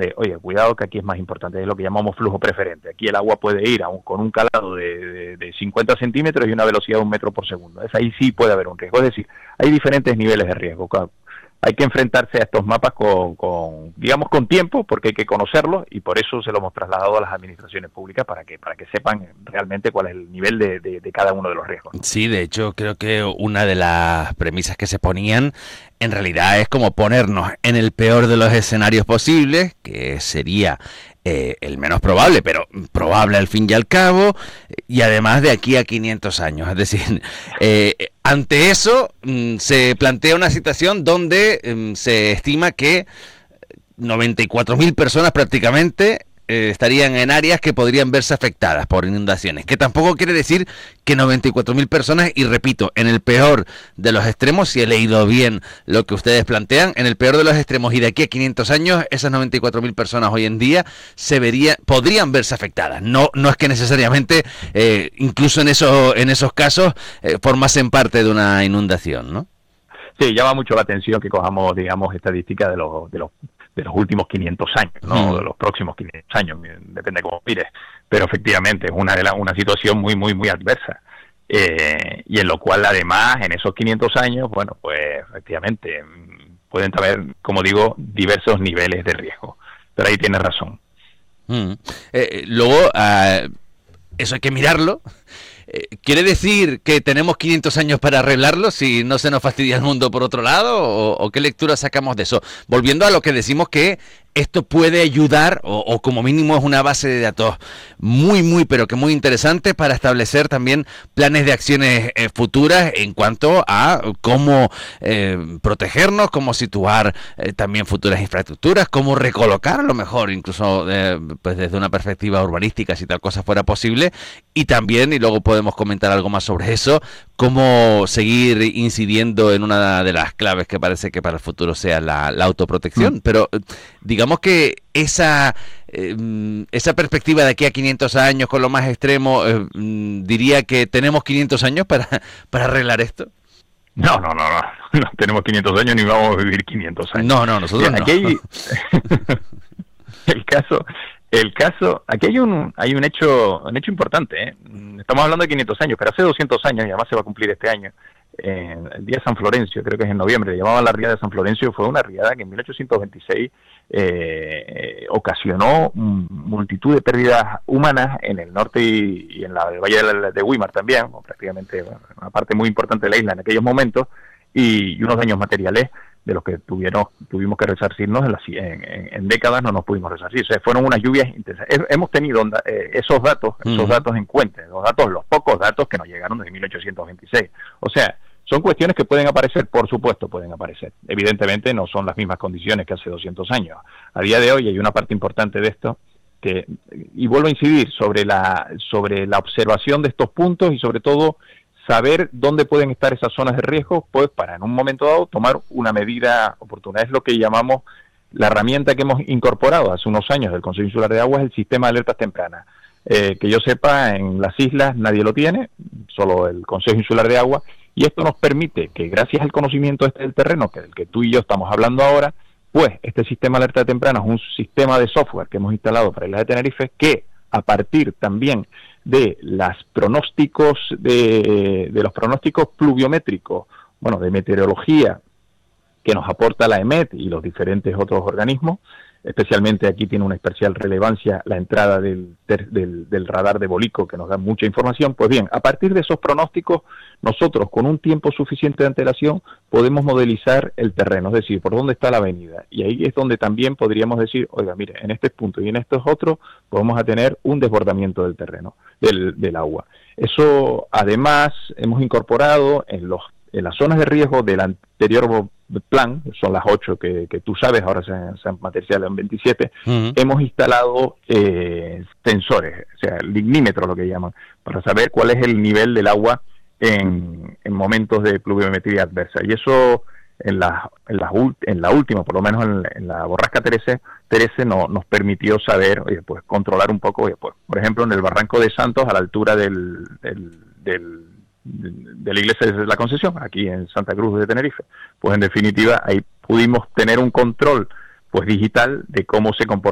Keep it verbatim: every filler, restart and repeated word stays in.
donde, oye, cuidado que aquí es más importante, es lo que llamamos flujo preferente. Aquí el agua puede ir a un, con un calado de, de, de cincuenta centímetros y una velocidad de un metro por segundo. Es, ahí sí puede haber un riesgo. Es decir, hay diferentes niveles de riesgo. Claro, hay que enfrentarse a estos mapas con, con, digamos, con tiempo, porque hay que conocerlos, y por eso se lo hemos trasladado a las administraciones públicas para que para que sepan realmente cuál es el nivel de, de, de cada uno de los riesgos. Sí, de hecho, creo que una de las premisas que se ponían en realidad es como ponernos en el peor de los escenarios posibles, que sería eh, el menos probable, pero probable al fin y al cabo, y además de aquí a quinientos años. Es decir, eh, ante eso mm, se plantea una situación donde mm, se estima que noventa y cuatro mil personas prácticamente eh, estarían en áreas que podrían verse afectadas por inundaciones, que tampoco quiere decir que noventa y cuatro mil personas, y repito, en el peor de los extremos, si he leído bien lo que ustedes plantean, en el peor de los extremos y de aquí a quinientos años, esas noventa y cuatro mil personas hoy en día se vería, podrían verse afectadas. No, no es que necesariamente, eh, incluso en esos, en esos casos, eh, formasen parte de una inundación, ¿no? Sí, llama mucho la atención que cojamos, digamos, estadísticas de los, de los de los últimos quinientos años, ¿no? Mm. De los próximos quinientos años, depende de cómo mires, pero efectivamente es una de la, una situación muy, muy, muy adversa, eh, y en lo cual además en esos quinientos años, bueno, pues efectivamente pueden haber, como digo, diversos niveles de riesgo, pero ahí tienes razón. Mm. Eh, luego, uh, eso hay que mirarlo. ¿Quiere decir que tenemos quinientos años para arreglarlo si no se nos fastidia el mundo por otro lado? ¿O, o qué lectura sacamos de eso? Volviendo a lo que decimos, que esto puede ayudar, o, o como mínimo es una base de datos muy, muy, pero que muy interesante para establecer también planes de acciones eh, futuras en cuanto a cómo eh, protegernos, cómo situar eh, también futuras infraestructuras, cómo recolocar a lo mejor, incluso eh, pues desde una perspectiva urbanística, si tal cosa fuera posible, y también, y luego podemos comentar algo más sobre eso, cómo seguir incidiendo en una de las claves que parece que para el futuro sea la, la autoprotección. Mm. Pero digamos que esa eh, esa perspectiva de aquí a quinientos años con lo más extremo, eh, diría que tenemos quinientos años para, para arreglar esto. No, no, no, no, no tenemos quinientos años ni vamos a vivir quinientos años. No, no, nosotros Mira, no. Aquí hay el caso, el caso, aquí hay un hay un hecho un hecho importante, ¿eh? Estamos hablando de quinientos años, pero hace doscientos años, y además se va a cumplir este año, eh, el día de San Florencio, creo que es en noviembre, le llamaban la riada de San Florencio, fue una riada que en mil ochocientos veintiséis eh, ocasionó multitud de pérdidas humanas en el norte y, y en la, el valle de, de Weimar también, o prácticamente bueno, una parte muy importante de la isla en aquellos momentos, y, y unos daños materiales de los que tuvieron, tuvimos que resarcirnos en, la, en, en, en décadas no nos pudimos resarcir. O sea, fueron unas lluvias intensas. Hemos tenido eh, esos datos, esos uh-huh. datos en cuenta, los datos, los pocos datos que nos llegaron desde mil ochocientos veintiséis. O sea, son cuestiones que pueden aparecer, por supuesto pueden aparecer. Evidentemente no son las mismas condiciones que hace doscientos años. A día de hoy hay una parte importante de esto, que, y vuelvo a incidir sobre la, sobre la observación de estos puntos y sobre todo saber dónde pueden estar esas zonas de riesgo, pues para en un momento dado tomar una medida oportuna. Es lo que llamamos la herramienta que hemos incorporado hace unos años del Consejo Insular de Agua, es el sistema de alertas tempranas. Eh, que yo sepa, en las islas nadie lo tiene, solo el Consejo Insular de Agua, y esto nos permite que gracias al conocimiento este del terreno, que del que tú y yo estamos hablando ahora, pues este sistema de alerta temprana es un sistema de software que hemos instalado para Islas de Tenerife, que a partir también de los pronósticos de, de los pronósticos pluviométricos, bueno, de meteorología que nos aporta la E M E T y los diferentes otros organismos, especialmente aquí tiene una especial relevancia la entrada del, del, del radar de Bolico, que nos da mucha información. Pues bien, a partir de esos pronósticos, nosotros con un tiempo suficiente de antelación podemos modelizar el terreno, es decir, por dónde está la avenida, y ahí es donde también podríamos decir, oiga, mire, en este punto y en estos otros podemos a tener un desbordamiento del terreno, del, del agua. Eso además hemos incorporado en los en las zonas de riesgo del anterior plan, son las ocho que, que tú sabes, ahora se, se han materializado en veintisiete, uh-huh. hemos instalado eh, sensores, o sea, lignímetros lo que llaman, para saber cuál es el nivel del agua en, en momentos de pluviometría adversa. Y eso en la, en la, en la última, por lo menos en, en la borrasca Terese, Terese no, nos permitió saber, oye, pues controlar un poco, oye, pues, por ejemplo, en el barranco de Santos, a la altura del, del, del de la iglesia de la Concesión, aquí en Santa Cruz de Tenerife, pues en definitiva ahí pudimos tener un control pues digital de cómo se comporta